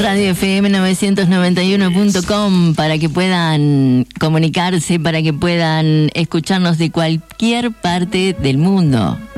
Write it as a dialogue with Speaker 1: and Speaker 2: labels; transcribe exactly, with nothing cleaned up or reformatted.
Speaker 1: radio f m novecientos noventa y uno punto com para que puedan comunicarse, para que puedan escucharnos de cualquier parte del mundo.